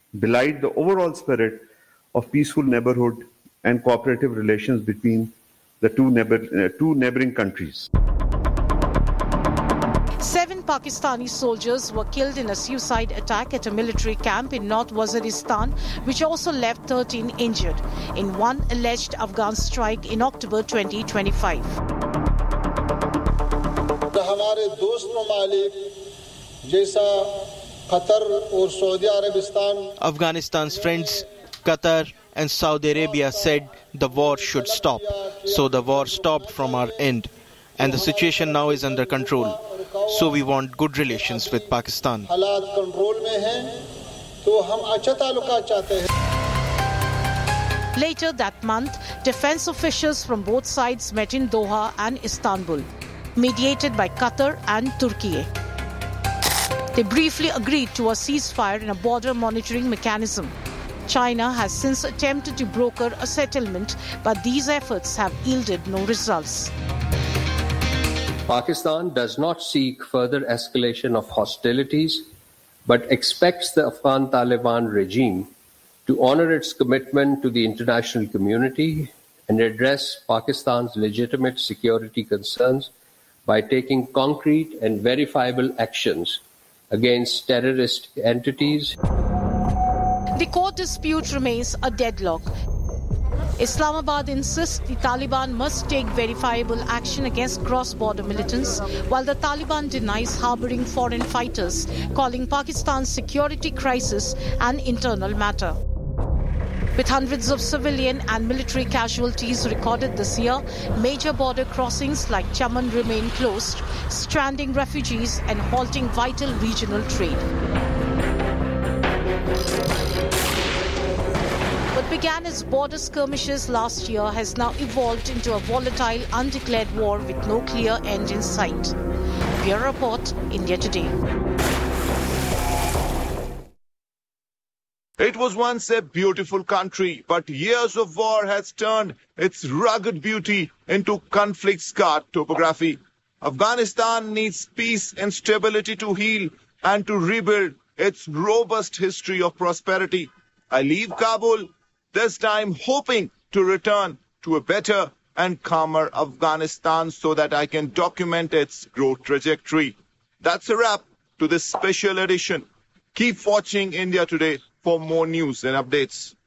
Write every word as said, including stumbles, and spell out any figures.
belied the overall spirit of peaceful neighborhood and cooperative relations between the two, neighbor, uh, two neighboring countries. Seven Pakistani soldiers were killed in a suicide attack at a military camp in North Waziristan, which also left thirteen injured in one alleged Afghan strike in October twenty twenty-five. Afghanistan's friends, Qatar and Saudi Arabia said the war should stop. So the war stopped from our end. And the situation now is under control. So we want good relations with Pakistan. Later that month, defense officials from both sides met in Doha and Istanbul, mediated by Qatar and Turkey. They briefly agreed to a ceasefire and a border monitoring mechanism. China has since attempted to broker a settlement, but these efforts have yielded no results. Pakistan does not seek further escalation of hostilities, but expects the Afghan Taliban regime to honor its commitment to the international community and address Pakistan's legitimate security concerns by taking concrete and verifiable actions against terrorist entities. The court dispute remains a deadlock. Islamabad insists the Taliban must take verifiable action against cross-border militants, while the Taliban denies harboring foreign fighters, calling Pakistan's security crisis an internal matter. With hundreds of civilian and military casualties recorded this year, major border crossings like Chaman remain closed, stranding refugees and halting vital regional trade. What began as border skirmishes last year has now evolved into a volatile, undeclared war with no clear end in sight. Bureau Report, India Today. It was once a beautiful country, but years of war has turned its rugged beauty into conflict-scarred topography. Afghanistan needs peace and stability to heal and to rebuild its robust history of prosperity. I leave Kabul, this time hoping to return to a better and calmer Afghanistan so that I can document its growth trajectory. That's a wrap to this special edition. Keep watching India Today for more news and updates.